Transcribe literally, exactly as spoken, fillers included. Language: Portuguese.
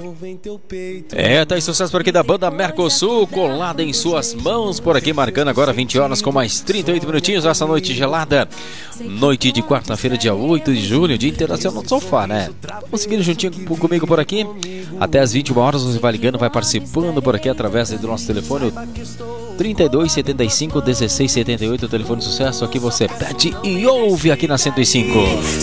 É, tá aí sucesso por aqui da banda Mercosul, colada em suas mãos, por aqui marcando agora vinte horas com mais trinta e oito minutinhos, essa noite gelada, noite de quarta-feira, dia oito de julho, dia internacional do sofá, né? Vamos seguindo juntinho comigo por aqui, até as vinte e uma horas você vai ligando, vai participando por aqui através do nosso telefone, trinta e dois, setenta e cinco, dezesseis, setenta e oito, o telefone de sucesso, aqui você pede e ouve aqui na cento e cinco.